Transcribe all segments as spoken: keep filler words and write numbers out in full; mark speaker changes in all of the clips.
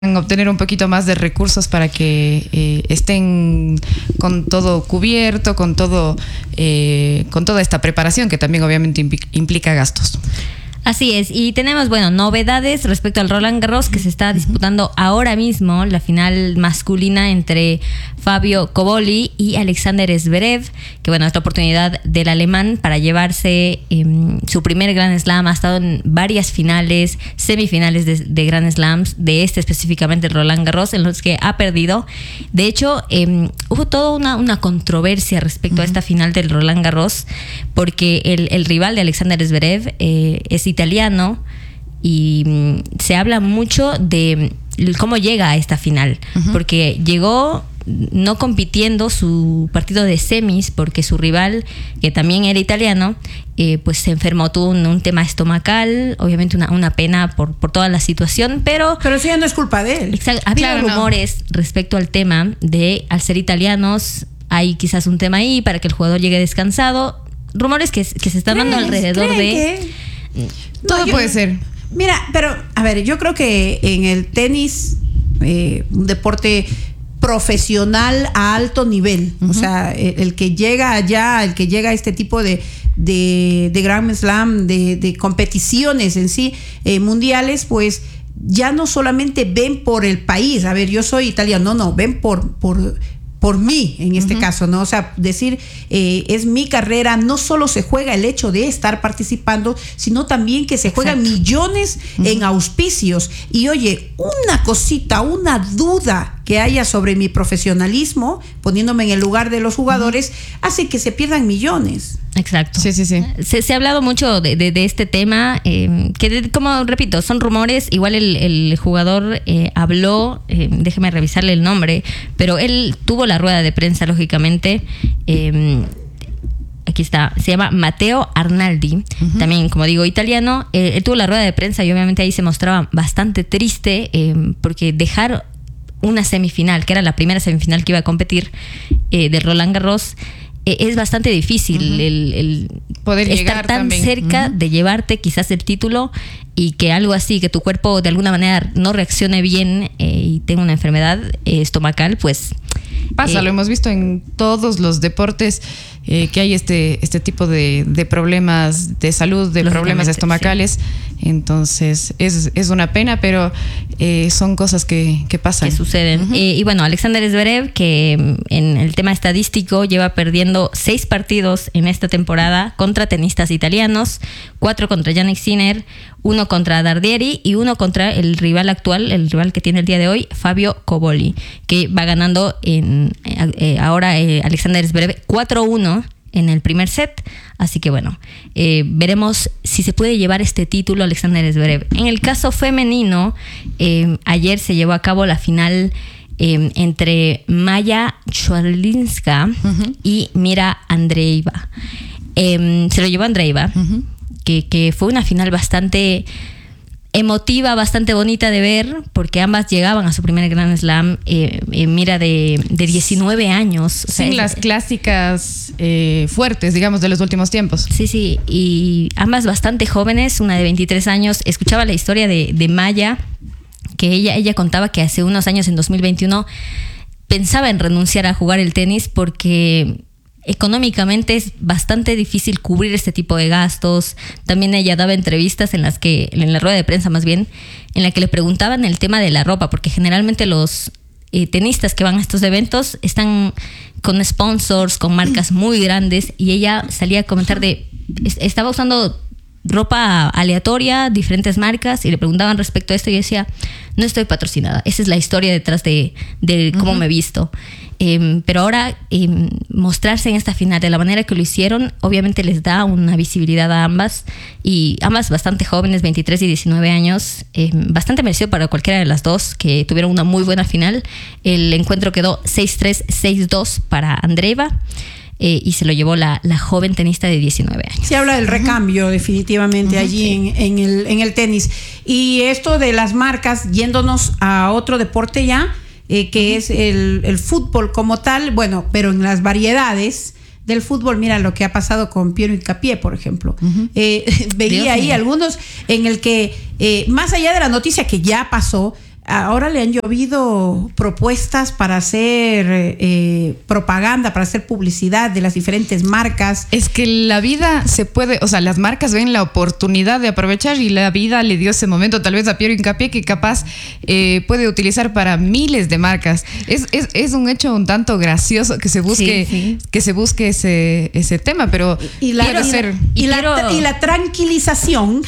Speaker 1: obtener un poquito más de recursos para que eh, estén con todo cubierto, con todo, eh, con toda esta preparación que también obviamente implica gastos.
Speaker 2: Así es, y tenemos, bueno, novedades respecto al Roland Garros que se está disputando ahora mismo, la final masculina entre Fabio Cobolli y Alexander Zverev, que bueno, es la oportunidad del alemán para llevarse eh, su primer Grand Slam. Ha estado en varias finales, semifinales de, de Grand Slams, de este específicamente el Roland Garros, en los que ha perdido. De hecho, eh, hubo toda una, una controversia respecto uh-huh. a esta final del Roland Garros, porque el, el rival de Alexander Zverev eh, es italiano y mm, se habla mucho de cómo llega a esta final, uh-huh. porque llegó no compitiendo su partido de semis porque su rival, que también era italiano, eh, pues se enfermó, tuvo un, un tema estomacal, obviamente una, una pena por, por toda la situación, pero...
Speaker 3: Pero eso ya no es culpa de él.
Speaker 2: Exacto, ha habido claro, rumores no. respecto al tema de, al ser italianos, hay quizás un tema ahí para que el jugador llegue descansado, rumores que, que se están dando alrededor de...
Speaker 3: Que...
Speaker 1: Todo no, yo, puede ser.
Speaker 3: Mira, pero a ver, yo creo que en el tenis, eh, un deporte profesional a alto nivel, uh-huh. o sea, el, el que llega allá, el que llega a este tipo de, de, de Grand Slam, de, de competiciones en sí, eh, mundiales, pues ya no solamente ven por el país, a ver, yo soy italiano, no, no, ven por... por por mí, en este uh-huh. caso, ¿no? O sea, decir, eh, es mi carrera, no solo se juega el hecho de estar participando, sino también que se Exacto. juegan millones uh-huh. en auspicios. Y oye, una cosita, una duda que haya sobre mi profesionalismo, poniéndome en el lugar de los jugadores, uh-huh. hace que se pierdan millones.
Speaker 2: Exacto.
Speaker 1: Sí, sí, sí.
Speaker 2: Se, se ha hablado mucho de, de, de este tema, eh, que de, como repito, son rumores. Igual el, el jugador eh, habló, eh, déjeme revisarle el nombre, pero él tuvo la rueda de prensa, lógicamente. Eh, aquí está, se llama Matteo Arnaldi, uh-huh. también, como digo, italiano. Eh, él tuvo la rueda de prensa y obviamente ahí se mostraba bastante triste, eh, porque dejar una semifinal, que era la primera semifinal que iba a competir eh, de Roland Garros, es bastante difícil uh-huh. el, el
Speaker 1: poder
Speaker 2: estar
Speaker 1: llegar
Speaker 2: tan
Speaker 1: también.
Speaker 2: cerca
Speaker 1: uh-huh.
Speaker 2: de llevarte quizás el título y que algo así, que tu cuerpo de alguna manera no reaccione bien eh, y tenga una enfermedad eh, estomacal, pues
Speaker 1: pasa,
Speaker 2: eh,
Speaker 1: lo hemos visto en todos los deportes eh, que hay este, este tipo de, de problemas de salud, de problemas estomacales. Sí. Entonces es, es una pena, pero eh, son cosas que, que pasan.
Speaker 2: Que suceden. Uh-huh. Eh, y bueno, Alexander Zverev, que en el tema estadístico lleva perdiendo seis partidos en esta temporada contra tenistas italianos, cuatro contra Jannik Sinner, uno contra Dardieri y uno contra el rival actual, el rival que tiene el día de hoy, Fabio Cobolli, que va ganando en eh, ahora eh, Alexander Zverev cuatro uno en el primer set. Así que bueno, eh, veremos si se puede llevar este título Alexander Zverev. En el caso femenino, eh, ayer se llevó a cabo la final eh, entre Maya Chwalinska uh-huh. y Mira Andreeva. Eh, se lo llevó Andreeva, uh-huh. que, que fue una final bastante emotiva, bastante bonita de ver, porque ambas llegaban a su primer Grand Slam, eh, eh, Mira de, de diecinueve años.
Speaker 1: O sea, sin es, las clásicas eh, fuertes, digamos, de los últimos tiempos.
Speaker 2: Sí, sí, y ambas bastante jóvenes, una de veintitrés años. Escuchaba la historia de, de Maya, que ella, ella contaba que hace unos años, en dos mil veintiuno, pensaba en renunciar a jugar el tenis porque económicamente es bastante difícil cubrir este tipo de gastos. También ella daba entrevistas en las que, en la rueda de prensa más bien, en la que le preguntaban el tema de la ropa, porque generalmente los eh, tenistas que van a estos eventos están con sponsors, con marcas muy grandes, y ella salía a comentar de, estaba usando ropa aleatoria, diferentes marcas, y le preguntaban respecto a esto y decía, no estoy patrocinada. Esa es la historia detrás de, de cómo uh-huh. me he visto. Eh, pero ahora eh, mostrarse en esta final de la manera que lo hicieron, obviamente les da una visibilidad a ambas, y ambas bastante jóvenes, veintitrés y diecinueve años, eh, bastante merecido para cualquiera de las dos, que tuvieron una muy buena final. El encuentro quedó seis tres, seis dos para Andreeva. Eh, y se lo llevó la, la joven tenista de diecinueve años.
Speaker 3: Se habla del recambio, uh-huh. definitivamente, uh-huh, allí sí. en, en, el, en el tenis. Y esto de las marcas, yéndonos a otro deporte ya, eh, que uh-huh. es el, el fútbol como tal, bueno, pero en las variedades del fútbol, mira lo que ha pasado con Piero Hincapié, por ejemplo. Uh-huh. Eh, veía Dios ahí mío. algunos en el que, eh, más allá de la noticia que ya pasó, ahora le han llovido propuestas para hacer eh, propaganda, para hacer publicidad de las diferentes marcas.
Speaker 1: Es que la vida se puede, o sea, las marcas ven la oportunidad de aprovechar y la vida le dio ese momento tal vez a Piero Hincapié que capaz eh, puede utilizar para miles de marcas. Es, es, es un hecho un tanto gracioso que se busque, sí, sí. que se busque ese, ese tema, pero
Speaker 3: y la, quiero
Speaker 1: y
Speaker 3: hacer... Y, y, la, y la tranquilización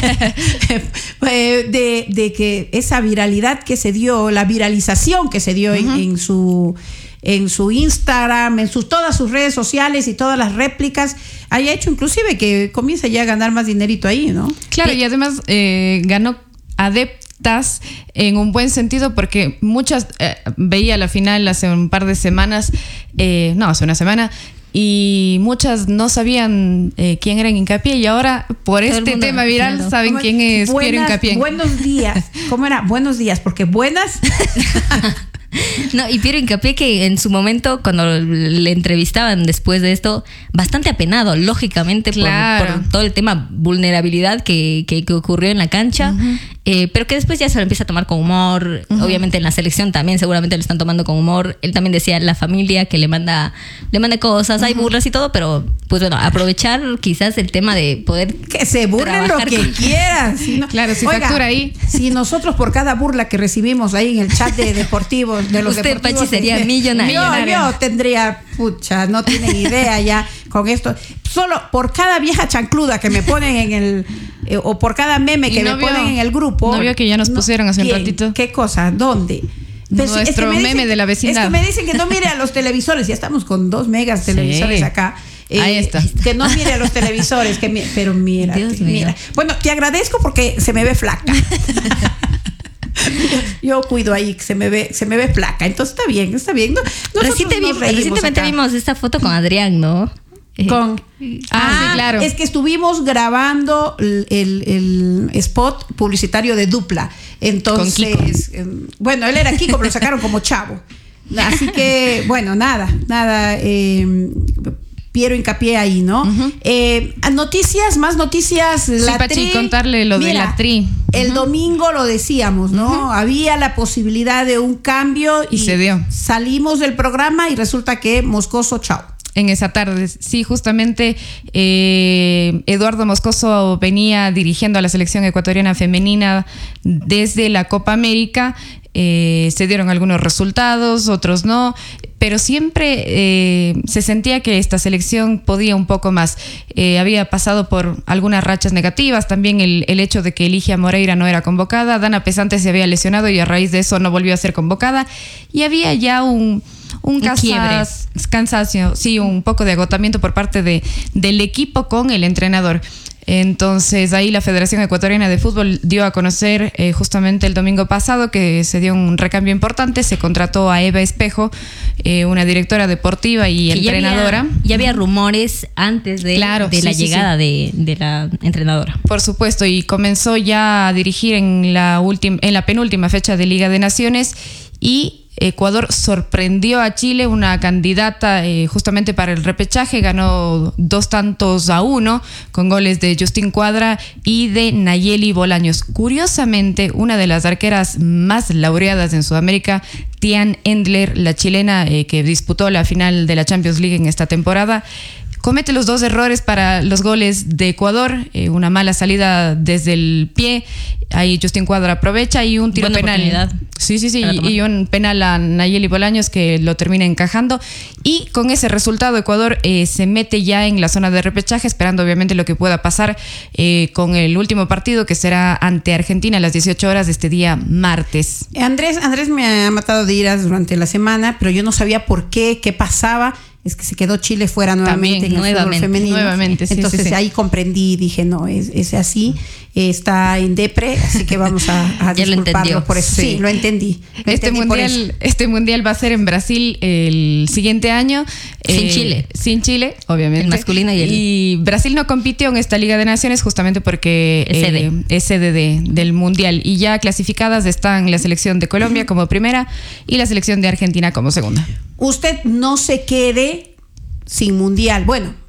Speaker 3: de, de que esa viralidad que se dio, la viralización que se dio uh-huh. en, en su en su Instagram, en sus todas sus redes sociales y todas las réplicas, haya hecho inclusive que comience ya a ganar más dinerito ahí, ¿no?
Speaker 1: Claro, y además eh, ganó adeptas en un buen sentido porque muchas, eh, veía la final hace un par de semanas, eh, no, hace una semana, y muchas no sabían eh, quién era Hincapié y ahora por Todo este mundo, tema viral claro. saben quién es buenas, Piero Hincapié.
Speaker 3: Buenos días. ¿Cómo era? Buenos días, porque buenas...
Speaker 2: No, y Piero Hincapié que en su momento cuando le entrevistaban después de esto, bastante apenado, lógicamente, claro. por, por todo el tema vulnerabilidad que, que, que ocurrió en la cancha, uh-huh. eh, pero que después ya se lo empieza a tomar con humor, uh-huh. obviamente en la selección también seguramente lo están tomando con humor. Él también decía la familia que le manda, le manda cosas, uh-huh. hay burlas y todo, pero pues bueno, aprovechar quizás el tema de poder
Speaker 3: que se burlen lo que con... quieran. Si no,
Speaker 1: claro, si Oiga, factura ahí.
Speaker 3: Si nosotros por cada burla que recibimos ahí en el chat de deportivos, de los
Speaker 2: Usted,
Speaker 3: deportivos,
Speaker 2: Pachi, sería millonario.
Speaker 3: Yo, yo tendría, pucha, no tienen idea ya con esto. Solo por cada vieja chancluda que me ponen en el, eh, o por cada meme que no me vio, ponen en el grupo.
Speaker 1: ¿No vio que ya nos no, pusieron hace un
Speaker 3: ¿quién?
Speaker 1: ratito?
Speaker 3: ¿Qué cosa? ¿Dónde?
Speaker 1: Pues Nuestro es que me meme
Speaker 3: dicen,
Speaker 1: de la vecindad.
Speaker 3: Es que me dicen que no mire a los televisores. Ya estamos con dos megas televisores sí. acá.
Speaker 1: Eh, Ahí está.
Speaker 3: Que no mire a los televisores. Que mi, pero mira, te, mira. Bueno, te agradezco porque se me ve flaca. Yo, yo cuido ahí que se me ve, se me ve flaca. Entonces está bien, está bien. No,
Speaker 2: Reciente vi, recientemente acá. Vimos esta foto con Adrián, ¿no?
Speaker 3: Con
Speaker 1: ah, ah sí, claro.
Speaker 3: Es que estuvimos grabando el, el, el spot publicitario de Dupla. Entonces, eh, bueno, él era Kiko, pero lo sacaron como Chavo. Así que, bueno, nada, nada. Eh, Piero Hincapié ahí, ¿no? Uh-huh. Eh, noticias, más noticias.
Speaker 1: La sí, Pachi, tri, contarle lo mira, de la tri. Uh-huh.
Speaker 3: El domingo lo decíamos, ¿no? Uh-huh. Había la posibilidad de un cambio y,
Speaker 1: y se dio.
Speaker 3: Salimos del programa y resulta que Moscoso, chao.
Speaker 1: En esa tarde, sí, justamente eh, Eduardo Moscoso venía dirigiendo a la selección ecuatoriana femenina desde la Copa América. Eh, se dieron algunos resultados, otros no, pero siempre eh, se sentía que esta selección podía un poco más. Eh, había pasado por algunas rachas negativas, también el, el hecho de que Eligia Moreira no era convocada, Dana Pesante se había lesionado y a raíz de eso no volvió a ser convocada, y había ya un... Un, un casas, cansancio, sí, un poco de agotamiento por parte de, del equipo con el entrenador. Entonces ahí la Federación Ecuatoriana de Fútbol dio a conocer eh, justamente el domingo pasado que se dio un recambio importante, se contrató a Eva Espejo, eh, una directora deportiva y que entrenadora.
Speaker 2: Ya había, ya había rumores antes de,
Speaker 1: claro,
Speaker 2: de
Speaker 1: sí,
Speaker 2: la
Speaker 1: sí,
Speaker 2: llegada
Speaker 1: sí.
Speaker 2: De, de la entrenadora.
Speaker 1: Por supuesto, y comenzó ya a dirigir en la, última, en la penúltima fecha de Liga de Naciones y Ecuador sorprendió a Chile, una candidata eh, justamente para el repechaje, ganó dos tantos a uno con goles de Justin Cuadra y de Nayeli Bolaños. Curiosamente, una de las arqueras más laureadas en Sudamérica, Tian Endler, la chilena eh, que disputó la final de la Champions League en esta temporada, comete los dos errores para los goles de Ecuador, eh, una mala salida desde el pie, ahí Justin Cuadra aprovecha y un tiro
Speaker 2: Buena
Speaker 1: penal. Sí, sí, sí, y, y un penal a Nayeli Bolaños que lo termina encajando. Y con ese resultado Ecuador eh, se mete ya en la zona de repechaje, esperando obviamente lo que pueda pasar eh, con el último partido que será ante Argentina a las dieciocho horas de este día martes.
Speaker 3: Andrés, Andrés me ha matado de iras durante la semana, pero yo no sabía por qué, qué pasaba. Es que se quedó Chile fuera nuevamente También, en el
Speaker 1: nuevamente,
Speaker 3: fútbol femenino.
Speaker 1: Nuevamente, sí,
Speaker 3: Entonces
Speaker 1: sí, sí.
Speaker 3: ahí comprendí, dije, no, es, es así, está en depre, así que vamos a, a disculparlo por eso. Sí, sí lo entendí. Lo
Speaker 1: este,
Speaker 3: entendí
Speaker 1: mundial, este mundial va a ser en Brasil el siguiente año.
Speaker 2: Sin
Speaker 1: eh,
Speaker 2: Chile.
Speaker 1: Sin Chile, obviamente.
Speaker 2: El masculino y el...
Speaker 1: Y Brasil no compitió en esta Liga de Naciones justamente porque
Speaker 2: es sede,
Speaker 1: eh, es sede de, del mundial. Y ya clasificadas están la selección de Colombia como primera y la selección de Argentina como segunda.
Speaker 3: Usted no se quede sin mundial. Bueno,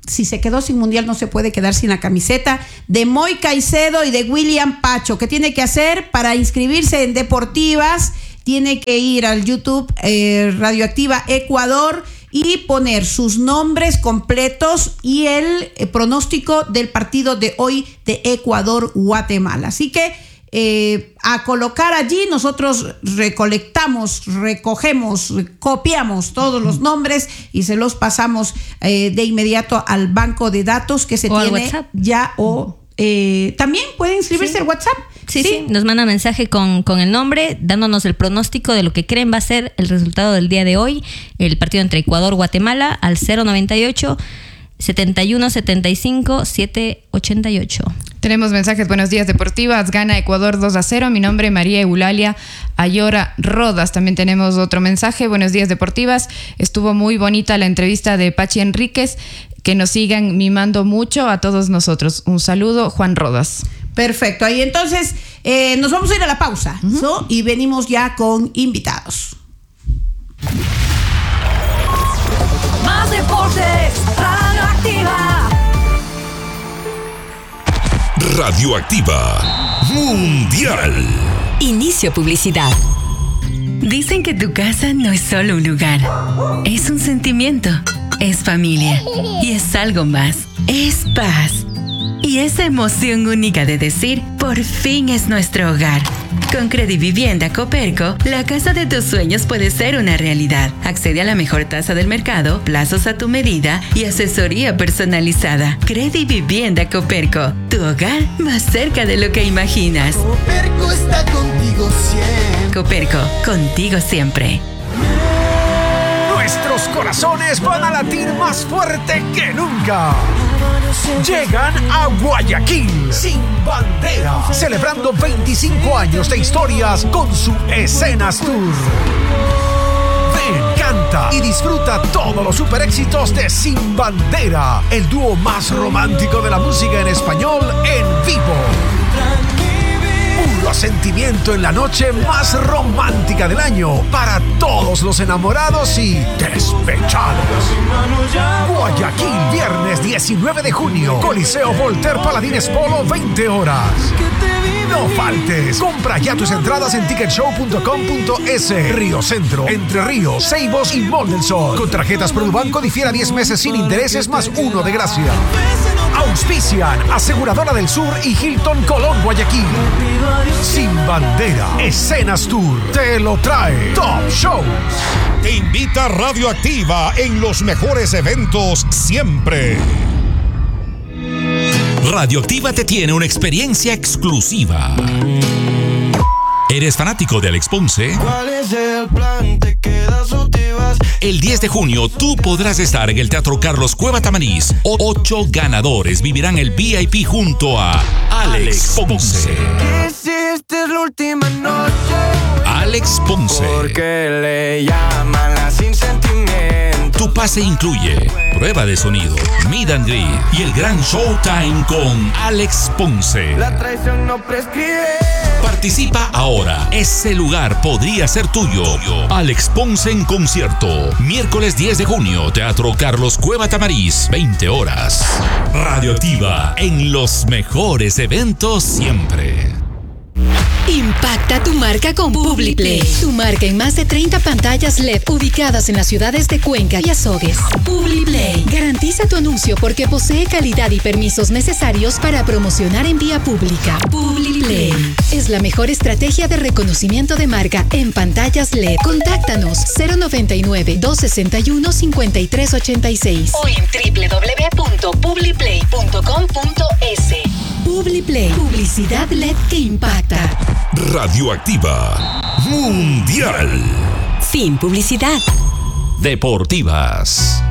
Speaker 3: si se quedó sin mundial, no se puede quedar sin la camiseta de Moy Caicedo y de William Pacho. ¿Qué tiene que hacer para inscribirse en Deportivas? Tiene que ir al YouTube eh, Radioactiva Ecuador y poner sus nombres completos y el eh, pronóstico del partido de hoy de Ecuador-Guatemala. Así que eh, a colocar allí, nosotros recolectamos, recogemos, copiamos todos los nombres y se los pasamos eh, de inmediato al banco de datos que se
Speaker 2: o
Speaker 3: tiene ya o eh, también puede inscribirse
Speaker 2: sí.
Speaker 3: al WhatsApp.
Speaker 2: Sí, sí, sí, nos manda mensaje con, con el nombre, dándonos el pronóstico de lo que creen va a ser el resultado del día de hoy, el partido entre Ecuador-Guatemala, al cero noventa y ocho, setenta y uno, setenta y cinco, setecientos ochenta y ocho.
Speaker 1: Tenemos mensajes. Buenos días, Deportivas. Gana Ecuador dos a cero. Mi nombre es María Eulalia Ayora Rodas. También tenemos otro mensaje. Buenos días, Deportivas. Estuvo muy bonita la entrevista de Pachi Enríquez. Que nos sigan mimando mucho a todos nosotros. Un saludo, Juan Rodas.
Speaker 3: Perfecto. Ahí entonces eh, nos vamos a ir a la pausa, uh-huh. ¿no? Y venimos ya con invitados.
Speaker 4: Más deportes, Radioactiva.
Speaker 5: Radioactiva Mundial.
Speaker 6: Inicio publicidad. Dicen que tu casa no es solo un lugar, es un sentimiento, es familia y es algo más, es paz. Y esa emoción única de decir, por fin es nuestro hogar. Con Credivivienda Coperco, la casa de tus sueños puede ser una realidad. Accede a la mejor tasa del mercado, plazos a tu medida y asesoría personalizada. Credivivienda Coperco, tu hogar más cerca de lo que imaginas.
Speaker 7: Coperco está contigo siempre.
Speaker 6: Coperco, contigo siempre.
Speaker 8: Nuestros corazones van a latir más fuerte que nunca. Llegan a Guayaquil Sin Bandera, celebrando veinticinco años de historias con su Escenas Tour. Ven, canta y disfruta todos los super éxitos de Sin Bandera, el dúo más romántico de la música en español en vivo. Puro sentimiento en la noche más romántica del año para todos los enamorados y despechados. Guayaquil, viernes diecinueve de junio, Coliseo Voltaire Paladines Polo, veinte horas. No faltes. Compra ya tus entradas en ticket show punto com punto es. Río Centro, Entre Ríos, Ceibos y Mall del Sol. Con tarjetas Produbanco difiere a diez meses sin intereses más uno de gracia. Auspician Aseguradora del Sur y Hilton Colón Guayaquil. Sin Bandera, Escenas Tour te lo trae Top Shows.
Speaker 5: Te invita Radioactiva en los mejores eventos siempre. Radioactiva te tiene una experiencia exclusiva. ¿Eres fanático de Alex Ponce?
Speaker 7: ¿Cuál es el plan? ¿Te quedas o te vas?
Speaker 5: El diez de junio tú podrás estar en el Teatro Carlos Cueva Tamariz. Ocho ganadores vivirán el V I P junto a Alex Ponce.
Speaker 7: ¿Qué hiciste la última noche?
Speaker 5: Alex Ponce.
Speaker 7: Porque le llaman la sin sentimiento.
Speaker 5: Tu pase incluye prueba de sonido, meet and greet y el gran showtime con Alex Ponce.
Speaker 7: La traición no prescribe.
Speaker 5: Participa ahora. Ese lugar podría ser tuyo. Alex Ponce en concierto. Miércoles diez de junio, Teatro Carlos Cueva Tamariz, veinte horas. Radioactiva en los mejores eventos siempre.
Speaker 6: Impacta tu marca con Publiplay. Tu marca en más de treinta pantallas L E D ubicadas en las ciudades de Cuenca y Azogues. Publiplay garantiza tu anuncio porque posee calidad y permisos necesarios para promocionar en vía pública. Publiplay es la mejor estrategia de reconocimiento de marca en pantallas L E D. Contáctanos cero noventa y nueve, doscientos sesenta y uno, cincuenta y tres ochenta y seis o en doble u doble u doble u punto publiplay punto com punto es. Publiplay, publicidad L E D que impacta.
Speaker 5: Radioactiva Mundial.
Speaker 6: Fin publicidad.
Speaker 5: Deportivas.